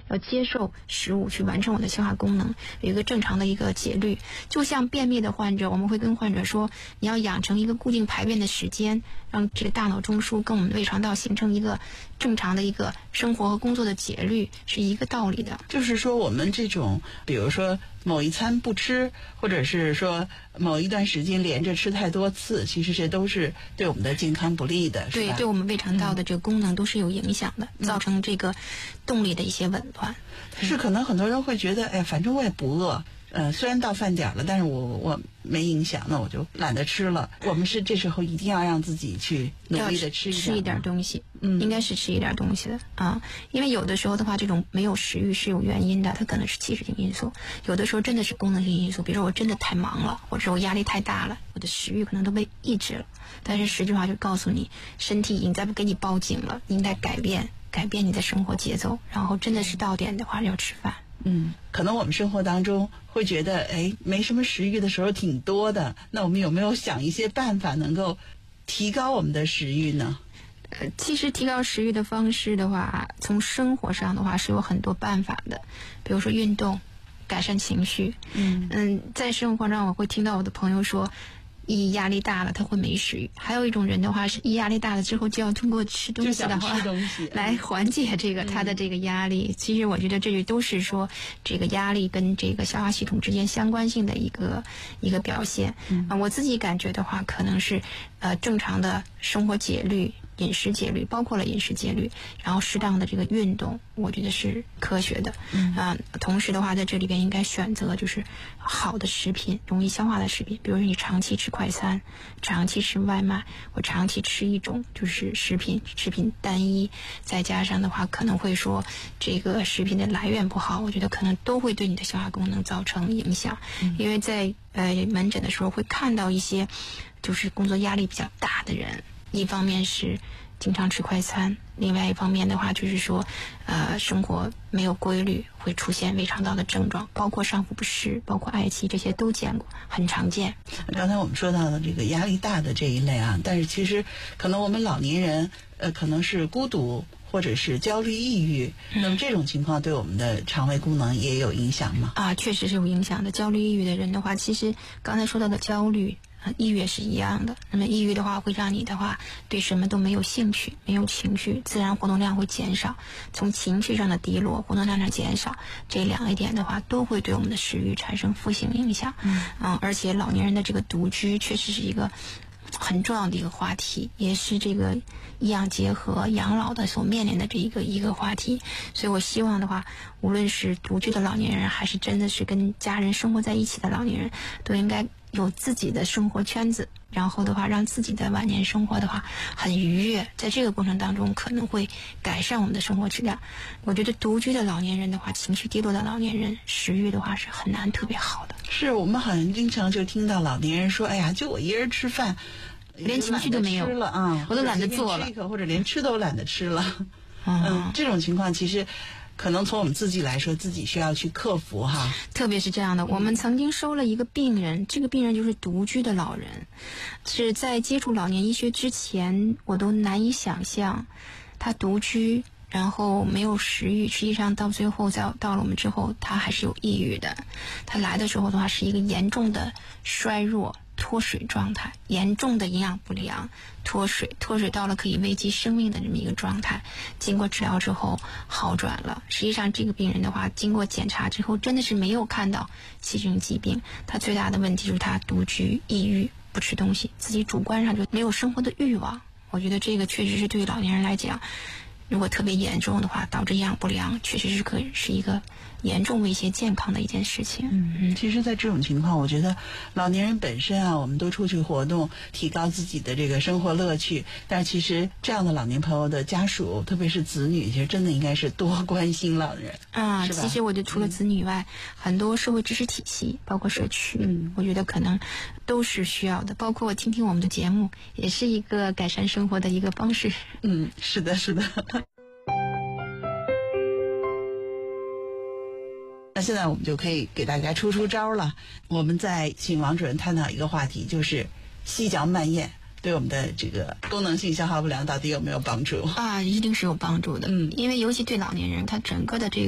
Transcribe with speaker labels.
Speaker 1: 要接受食物去完成我的消化功能，有一个正常的一个节律。就像便秘的患者，我们会跟患者说，你要养成一个固定排便的时间，让这个大脑中枢跟我们的胃肠道形成一个正常的一个生活和工作的节律，是一个道理的。
Speaker 2: 就是说我们这种比如说某一餐不吃，或者是说某一段时间连着吃太多次，其实这都是对我们的健康不利的，是吧？
Speaker 1: 对我们胃肠道的这个功能都是有影响的，造成这个动力的一些紊乱。
Speaker 2: 是可能很多人会觉得，哎，反正我也不饿，虽然到饭点了，但是我没影响，那我就懒得吃了。我们是这时候一定要让自己去努力的吃
Speaker 1: 一点东西，应该是吃一点东西的啊。因为有的时候的话，这种没有食欲是有原因的，它可能是器质性因素；有的时候真的是功能性因素，比如说我真的太忙了，或者我压力太大了，我的食欲可能都被抑制了。但是实际上就告诉你，身体已经在给你报警了，你应该改变你的生活节奏，然后真的是到点的话要吃饭。
Speaker 2: 可能我们生活当中会觉得，哎，没什么食欲的时候挺多的，那我们有没有想一些办法能够提高我们的食欲呢？
Speaker 1: 其实提高食欲的方式的话，从生活上的话是有很多办法的，比如说运动，改善情绪。在生活上我会听到我的朋友说，一压力大了他会没食欲，还有一种人的话是一压力大了之后就要通过吃东西的话来缓解这个他的这个压力。其实我觉得这都是说这个压力跟这个消化系统之间相关性的一个表现。我自己感觉的话，可能是正常的生活节律、饮食节律，包括了饮食节律，然后适当的这个运动，我觉得是科学的。同时的话，在这里边应该选择就是好的食品，容易消化的食品，比如说你长期吃快餐，长期吃外卖，或长期吃一种就是食品单一，再加上的话可能会说这个食品的来源不好，我觉得可能都会对你的消化功能造成影响。因为在门诊的时候会看到一些就是工作压力比较大的人，一方面是经常吃快餐，另外一方面的话就是说生活没有规律，会出现胃肠道的症状，包括上腹不适，包括嗳气，这些都见过，很常见。
Speaker 2: 刚才我们说到的这个压力大的这一类啊，但是其实可能我们老年人可能是孤独或者是焦虑抑郁，那么这种情况对我们的肠胃功能也有影响吗？
Speaker 1: 确实是有影响的。焦虑抑郁的人的话，其实刚才说到的焦虑抑郁也是一样的。那么抑郁的话会让你的话对什么都没有兴趣，没有情绪，自然活动量会减少，从情绪上的低落，活动量上减少，这两一点的话都会对我们的食欲产生负性影响。而且老年人的这个独居确实是一个很重要的一个话题，也是这个医养结合养老的所面临的这一个话题。所以我希望的话，无论是独居的老年人，还是真的是跟家人生活在一起的老年人，都应该有自己的生活圈子，然后的话让自己的晚年生活的话很愉悦，在这个过程当中可能会改善我们的生活质量。我觉得独居的老年人的话，情绪低落的老年人，食欲的话是很难特别好的。
Speaker 2: 是我们好像经常就听到老年人说，哎呀，就我一人吃饭
Speaker 1: 连情绪都没有
Speaker 2: 了啊，
Speaker 1: 我都懒得做了，
Speaker 2: 或者连吃都懒得吃了。这种情况其实可能从我们自己来说，自己需要去克服哈。
Speaker 1: 特别是这样的，我们曾经收了一个病人，这个病人就是独居的老人，是在接触老年医学之前，我都难以想象他独居，然后没有食欲，实际上到最后到了我们之后，他还是有抑郁的。他来的时候的话是一个严重的衰弱脱水状态，严重的营养不良，脱水到了可以危及生命的这么一个状态。经过治疗之后好转了。实际上这个病人的话，经过检查之后真的是没有看到器质性疾病，他最大的问题就是他独居抑郁，不吃东西，自己主观上就没有生活的欲望。我觉得这个确实是对老年人来讲，如果特别严重的话，导致营养不良，确实是一个严重威胁健康的一件事情。
Speaker 2: 其实在这种情况，我觉得老年人本身啊，我们都出去活动，提高自己的这个生活乐趣，但其实这样的老年朋友的家属，特别是子女，其实真的应该是多关心老人是吧？
Speaker 1: 其实我觉得除了子女以外，很多社会支持体系，包括社区，我觉得可能都是需要的。包括我听我们的节目，也是一个改善生活的一个方式。
Speaker 2: 是的是的。那现在我们就可以给大家出招了。我们再请王主任探讨一个话题，就是细嚼慢咽对我们的这个功能性消化不良到底有没有帮助？
Speaker 1: 一定是有帮助的。因为尤其对老年人，他整个的这个